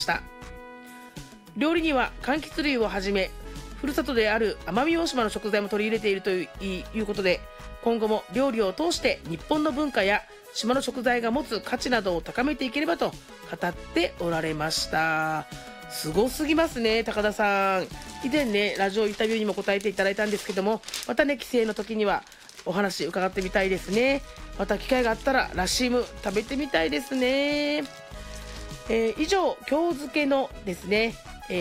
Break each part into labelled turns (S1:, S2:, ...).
S1: した。料理には柑橘類をはじめ、ふるさとである奄美大島の食材も取り入れているということで、今後も料理を通して日本の文化や島の食材が持つ価値などを高めていければと語っておられました。すごすぎますね、高田さん。以前ね、ラジオインタビューにも答えていただいたんですけども、またね、帰省の時にはお話伺ってみたいですね。また機会があったらラシーム食べてみたいですね。以上、今日付のですね、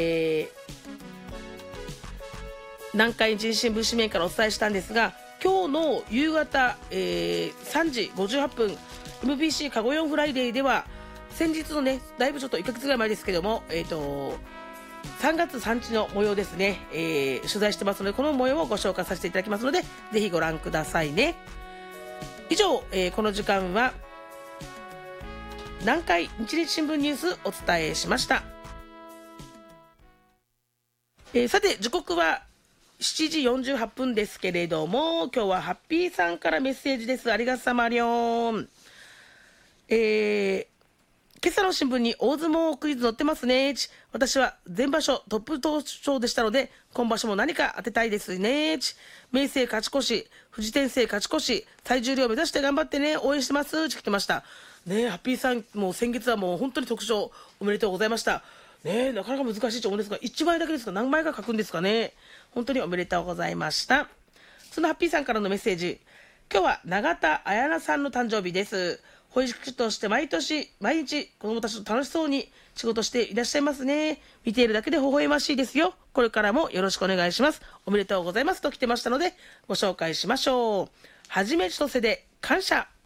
S1: 南海日新聞紙面からお伝えしたんですが、今日の夕方、3時58分 MBC カゴヨンフライデーでは、先日のね、だいぶちょっと1ヶ月ぐらい前ですけども、3月3日の模様ですね、取材してますので、この模様をご紹介させていただきますので、ぜひご覧くださいね。以上、この時間は南海日日新聞ニュースお伝えしました。さて、時刻は7時48分ですけれども、今日はハッピーさんからメッセージです。ありがさまりょん。今朝の新聞に大相撲クイズ載ってますね。私は前場所トップ当賞でしたので、今場所も何か当てたいですね。明生勝ち越し、富士天聖勝ち越し、最重量目指して頑張ってね、応援してます。来てましたね。ハッピーさん、もう先月はもう本当に特賞おめでとうございましたね。なかなか難しいと思うんですが、1枚だけですか、何枚か書くんですかね。本当におめでとうございました。そのハッピーさんからのメッセージ、今日は永田彩菜さんの誕生日です。保育士として毎日子供たちと楽しそうに仕事していらっしゃいますね。見ているだけで微笑ましいですよ。これからもよろしくお願いします。おめでとうございますと来てましたのでご紹介しましょう。はじめちとせで感謝。